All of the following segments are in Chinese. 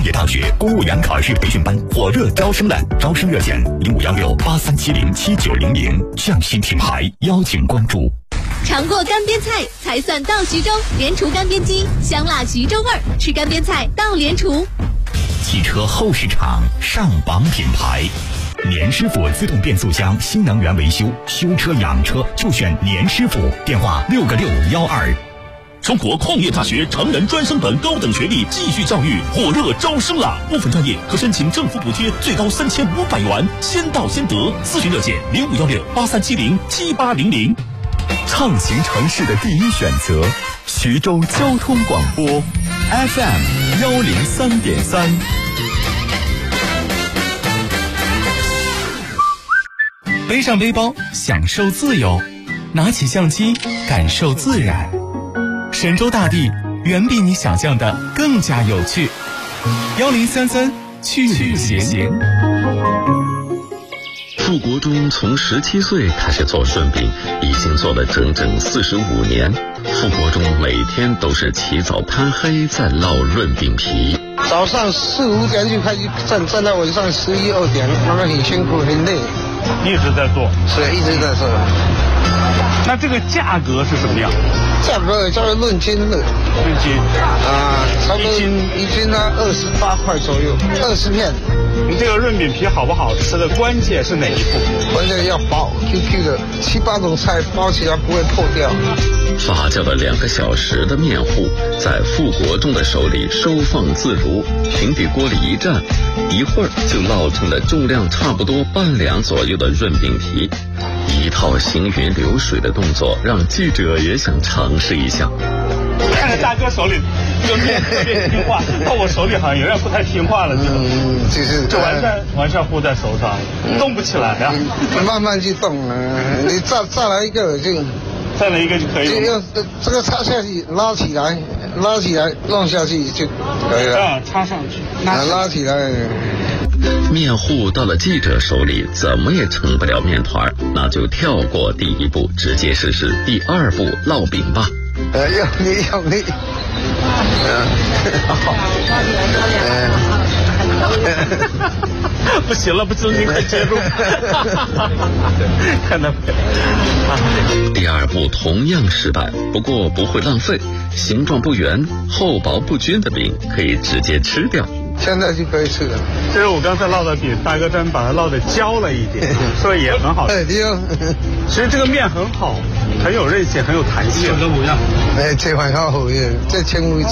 业大学公务员考试培训班火热招生了，招生热线051683707900，匠心品牌邀请关注。 尝过干煸菜才算到徐州，联厨干煸机，香辣徐州味儿，吃干煸菜到联厨。 汽车后市场上榜品牌，年师傅自动变速箱新能源维修，修车养车就选年师傅，电话6个612。 中国矿业大学成人专升本高等学历继续教育火热招生了，部分专业可申请政府补贴，最高3500元，先到先得。咨询热线051683707800。 畅行城市的第一选择，徐州交通广播 FM 103.3。 背上背包，享受自由；拿起相机，感受自然。神州大地远比你想象的更加有趣。1033去旅行。 傅国忠从17岁开始做润饼，已经做了整整45年。傅国忠每天都是起早贪黑在烙润饼皮， 早上4、5点就开始站到晚上11、2点，那个很辛苦很累。 一直在做， 是一直在做。 那这个价格是什么样？ 价格叫论斤的， 论斤啊，差不多一斤呢28块左右，20片。 你这个润饼皮好不好吃的关键是哪一步？ 关键要包 QQ 的，7、8种菜包起来不会破掉。 发酵了2个小时的面糊在傅国忠的手里收放自如，平底锅里一站，一会儿就烙成了重量差不多半两左右的润饼皮。一套行云流水的动作，让记者也想尝试一下。 看着大哥手里这个面特别听话，到我手里好像有点不太听话了。 就是就完全糊在手上，动不起来呀。 慢慢去动啊，你再来一个就。 再来一个就可以了。 要这个插下去，拉起来，弄下去就可以了。 插上去， 拉起来。 面糊到了记者手里，怎么也成不了面团，那就跳过第一步，直接试试第2步烙饼吧。 用力。 不行了，不行，你快接住。看到没？ 第2步同样失败，不过不会浪费，形状不圆、厚薄不均的饼可以直接吃掉。 现在就可以吃了。 这是我刚才烙的饼，大哥真把它烙的焦了一点，所以也很好吃。 对。 其实这个面很好，很有韧性，很有弹性。这模样。 这款好好耶，这轻微。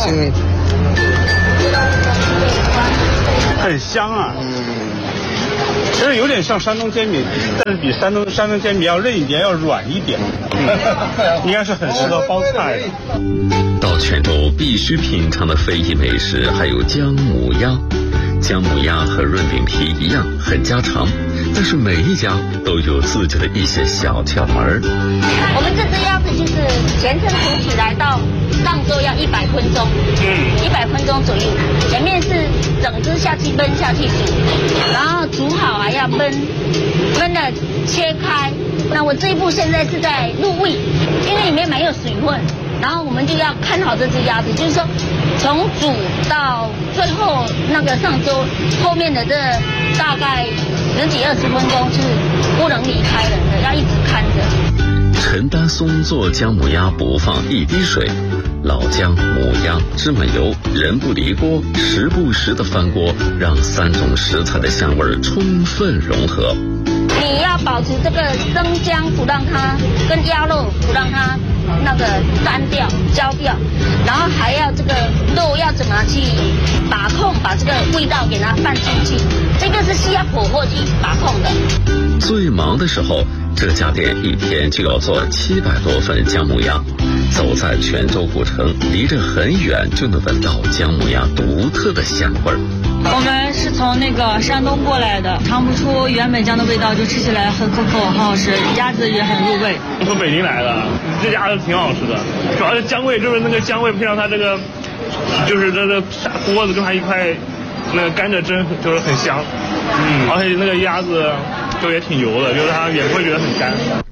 很香啊。其实有点像山东煎饼，但是比山东煎饼要韧一点，要软一点。应该是很适合包菜的。 到泉州必须品尝的非遗美食还有姜母鸭。姜母鸭和润饼皮一样很家常，但是每一家都有自己的一些小窍门。 我们这只鸭子就是全身煮起来到上桌要100分钟，100分钟左右。前面是整只下去焖下去煮，然后煮好还要焖了切开。那我这一步现在是在入味，因为里面没有水分。然后我们就要看好这只鸭子，就是说从煮到最后那个上桌，后面的这大概10几20分钟是不能离开人的，要一直看着。 陈丹松做姜母鸭不放一滴水，老姜、母鸭、芝麻油，人不离锅，时不时的翻锅，让3种食材的香味充分融合。 你要保持这个生姜不让它跟鸭肉不让它那个单掉焦掉，然后还要这个肉要怎么去把控，把这个味道给它放进去，这个是需要火候去把控的。 最忙的时候，这家店一天就要做700多份姜母鸭。走在泉州古城，离着很远就能闻到姜母鸭独特的香味儿。 我们是从那个山东过来的，尝不出原本姜的味道，就吃起来很可口，很好吃，鸭子也很入味。 从北京来的，这鸭子挺好吃的，主要是姜味，就是那个姜味配上它这个，就是这砂锅子跟它一块那个甘蔗汁，就是很香。而且那个鸭子就也挺油的，就是它也不会觉得很干。